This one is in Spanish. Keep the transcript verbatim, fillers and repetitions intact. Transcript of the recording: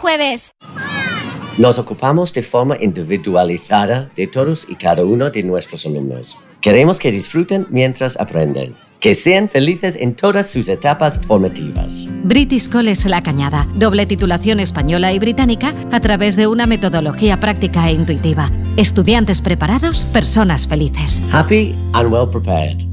jueves. Nos ocupamos de forma individualizada de todos y cada uno de nuestros alumnos. Queremos que disfruten mientras aprenden. Que sean felices en todas sus etapas formativas. British College La Cañada. Doble titulación española y británica a través de una metodología práctica e intuitiva. Estudiantes preparados, personas felices. Happy and well prepared.